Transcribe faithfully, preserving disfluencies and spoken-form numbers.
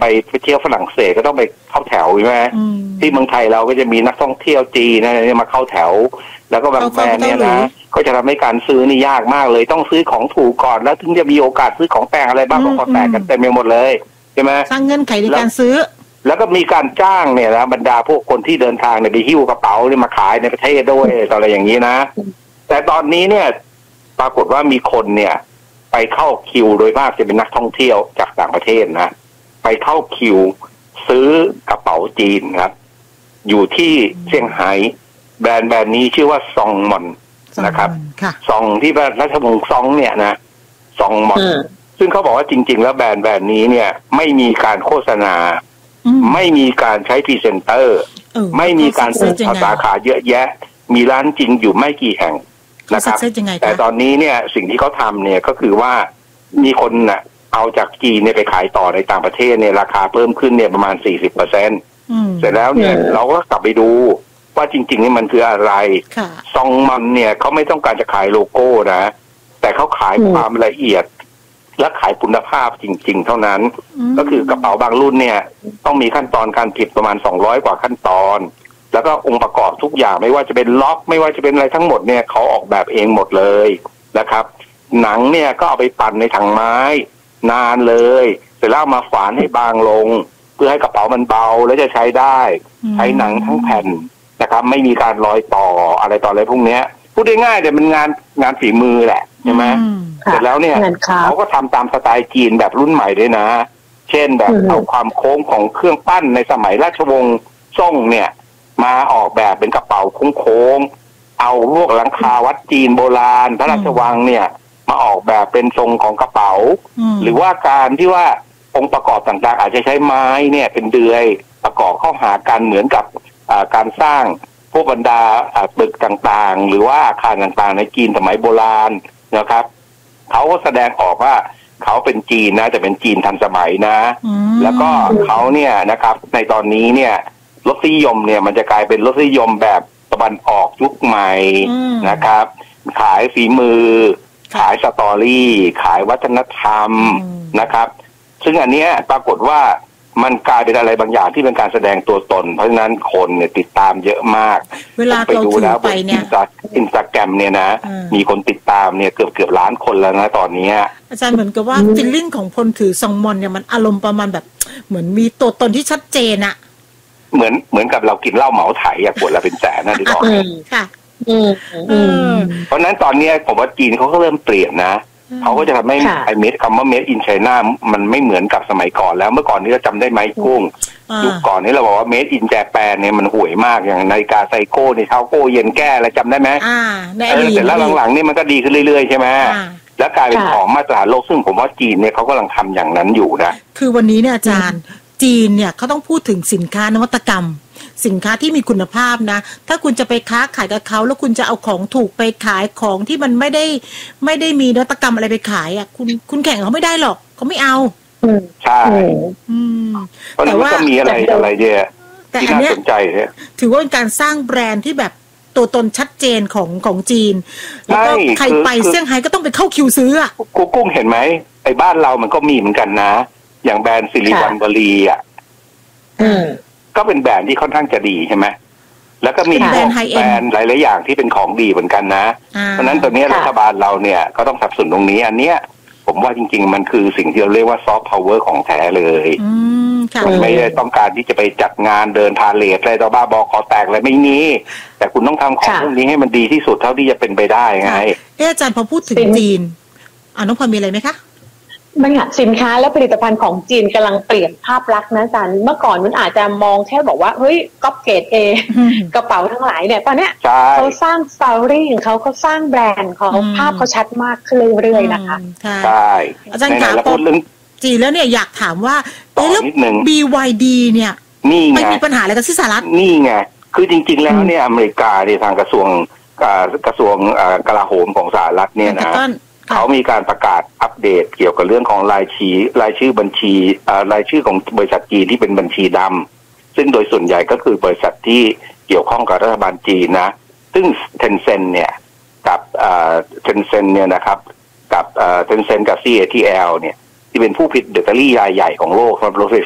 ไปเที่ยวฝรั่งเศสก็ต้องไปเข้าแถวใช่ไหมที่เมืองไทยเราก็จะมีนักท่องเที่ยวจีนนะมาเข้าแถวแล้วก็บางแบรนด์เนี่ยนะก็จะทำให้การซื้อนี่ยากมากเลยต้องซื้อของถูกก่อนแล้วถึงจะมีโอกาสซื้อของแพงอะไรบ้างก็แตกกันเต็มไปหมดเลยใช่ไหมสร้างเงื่อนไขในการซื้อแล้วก็มีการจ้างเนี่ยนะบรรดาพวกคนที่เดินทางเนี่ยไปหิ้วกระเป๋าเนี่ยมาขายในประเทศด้วยอะไรอย่างนี้นะแต่ตอนนี้เนี่ยปรากฏว่ามีคนเนี่ยไปเข้าคิวโดยมากจะเป็นนักท่องเที่ยวจากต่างประเทศนะไปเข้าคิวซื้อกระเป๋าจีนครับอยู่ที่เซี่ยงไฮ้แบรนด์แบรนด์นี้ชื่อว่าซองมอนนะครับซองที่ราชวงศ์ซองเนี่ยนะซองมอนซึ่งเขาบอกว่าจริงๆแล้วแบรนด์แบรนด์นี้เนี่ยไม่มีการโฆษณาไม่มีการใช้พรีเซนเตอร์ไม่มีการเปิดสาขาเยอะแยะมีร้านจริงอยู่ไม่กี่แห่งนะครับแต่ตอนนี้เนี่ยสิ่งที่เขาทำเนี่ยก็คือว่ามีคนน่ะเอาจากจีนเนี่ยไปขายต่อในต่างประเทศเนี่ยราคาเพิ่มขึ้นเนี่ยประมาณ สี่สิบเปอร์เซ็นต์ เสร็จแล้วเนี่ยเราก็กลับไปดูว่าจริงๆนี่มันคืออะไรซองมันเนี่ยเขาไม่ต้องการจะขายโลโก้นะแต่เขาขายความละเอียดและขายคุณภาพจริงๆเท่านั้นก็คือกระเป๋าบางรุ่นเนี่ยต้องมีขั้นตอนการผลิตประมาณสองร้อยกว่าขั้นตอนแล้วก็องค์ประกอบทุกอย่างไม่ว่าจะเป็นล็อกไม่ว่าจะเป็นอะไรทั้งหมดเนี่ยเขาออกแบบเองหมดเลยนะครับหนังเนี่ยก็เอาไปปั่นในถังไม้นานเลยเสร็จแล้วมาฝานให้บางลงเพื่อให้กระเป๋ามันเบาแล้วจะใช้ได้ใช้หนังทั้งแผ่นนะครับไม่มีการรอยต่ออะไรต่ออะไรพวกนี้พูดได้ง่ายแต่เป็นงานงานฝีมือแหละใช่ไหมเสร็จแล้วเนี่ยเขาก็ทำตามสไตล์จีนแบบรุ่นใหม่ด้วยนะเช่นแบบเอาความโค้งของเครื่องปั้นในสมัยราชวงศ์ซ่งเนี่ยมาออกแบบเป็นกระเป๋าโค้งๆเอาพวกหลังคาวัดจีนโบราณพระราชวังเนี่ยมาออกแบบเป็นทรงของกระเป๋าหรือว่าการที่ว่าองค์ประกอบต่างๆอาจจะใช้ไม้เนี่ยเป็นเดือยประกอบเข้าหากันเหมือนกับการสร้างพวกบรรดาตึกต่างๆหรือว่าอาคารต่างๆในจีนสมัยโบราณนะครับเขาก็แสดงออกว่าเขาเป็นจีนนะแต่เป็นจีนทันสมัยนะแล้วก็เขาเนี่ยนะครับในตอนนี้เนี่ยรสนิยมเนี่ยมันจะกลายเป็นรสนิยมแบบตะวันออกยุคใหม่นะครับขายฝีมือขายสตอรี่ขายวัฒนธรรมนะครับซึ่งอันนี้ปรากฏว่ามันกลายเป็นอะไรบางอย่างที่เป็นการแสดงตัวตนเพราะฉะนั้นคนเนี่ยติดตามเยอะมากเวลาไปดูแล้วบนอินสตาอินสตาแกรมเนี่ยนะมีคนติดตามเนี่ยเกือบเกือบล้านคนแล้วนะตอนนี้อาจารย์เหมือนกับว่าฟีลลิ่งของคนถือซองมอนเนี่ยมันอารมณ์ประมาณแบบเหมือนมีตัวตนที่ชัดเจนอะเหมือนเหมือนกับเรากินเหล้าเหมาไถอะขวดละเป็นแสนนะที่บอกค่ะเพราะนั้นตอนนี้ผมว่าจีนเขาก็เริ่มเปลี่ยนนะเขาก็จะทำให้ไอเมดคำว่าเมดอินไชน่ามันไม่เหมือนกับสมัยก่อนแล้วเมื่อก่อนนี้เราจำได้ไหมกุ้งยุคก่อนนี้เราบอกว่าเมดอินแจแปนเนี่ยมันห่วยมากอย่างนาฬิกาไซโก้ในเท้าโก้เย็นแก้อะไรจำได้ไหมเออแต่แล้วหลังๆนี่มันก็ดีขึ้นเรื่อยๆใช่ไหมแล้วกลายเป็นของมาตรฐานโลกซึ่งผมว่าจีนเนี่ยเขากำลังทำอย่างนั้นอยู่นะคือวันนี้เนี่ยอาจารย์จีนเนี่ยเขาต้องพูดถึงสินค้านวัตกรรมสินค้าที่มีคุณภาพนะถ้าคุณจะไปค้าขายกับเขาแล้วคุณจะเอาของถูกไปขายของที่มันไม่ได้ไม่ได้มีนวัตกรรมอะไรไปขายอ่ะคุณคุณแข่งเขาไม่ได้หรอกเขาไม่เอาใช่แต่ว่าก็มีอะไรอะไรเดียที่น่าสนใจเนี่ยถือว่าเป็นการสร้างแบรนด์ที่แบบตัวตนชัดเจนของของจีนแล้วก็ใครไปเซี่ยงไฮ้ก็ต้องไปเข้าคิวซื้ออ่ะกูกุ้งเห็นไหมไอ้บ้านเรามันก็มีเหมือนกันนะอย่างแบรนด์สิริวัลย์วลีอ่ะก็เป็นแบรนด์ที่ค่อนข้างจะดีใช่ไหมแล้วก็มีแบรนด์หลายๆอย่างที่เป็นของดีเหมือนกันนะเพราะนั้นตอนนี้รัฐบาลเราเนี่ยก็ต้องสนับสนุนตรงนี้อันเนี้ยผมว่าจริงๆมันคือสิ่งที่เราเรียกว่าซอฟต์พาวเวอร์ของแท้เลยมันไม่ได้ต้องการที่จะไปจัดงานเดินพาเลทอะไรต่อบ้าบอคอแตกอะไรไม่มีแต่คุณต้องทำของพวกนี้ให้มันดีที่สุดเท่าที่จะเป็นไปได้ไงอาจารย์พอพูดถึงจีนอ่าน้องพรมีอะไรไหมคะบางอย่างสินค้าและผลิตภัณฑ์ของจีนกำลังเปลี่ยนภาพลักษณ์นะอาจารย์เมื่อก่อนมันอาจจะมองแค่บอกว่าเฮ้ยก๊อปเกรดเอกระเป๋าทั้งหลายเนี่ยตอนเนี้ยเขาสร้างสตอรี่ของเขาเขาสร้างแบรนด์เขาภาพเขาชัดมากขึ้นเรื่อยๆนะคะใช่อาจารย์ขาพูดเรื่องจีนแล้วเนี่ยอยากถามว่าเอ๊ะแล้วบี วาย ดี เนี่ยไม่มีปัญหาอะไรกับที่สหรัฐนี่ไงคือจริงๆแล้วเนี่ยอเมริกาในทางกระทรวงกระทรวงกลาโหมของสหรัฐเนี่ยนะเขามีการประกาศอัปเดตเกี่ยวกับเรื่องของรายชื่อรายชื่อบัญชีรายชื่อของบริษัทจีนที่เป็นบัญชีดำซึ่งโดยส่วนใหญ่ก็คือบริษัทที่เกี่ยวข้องกับรัฐบาลจีนนะซึ่ง Tencent เนี่ยกับเTencent เนี่ยนะครับกับTencent กับ ซี เอ ที แอล เนี่ยที่เป็นผู้ผลิตแบตเตอรี่รายใหญ่ของโลกสำหรับรถไฟ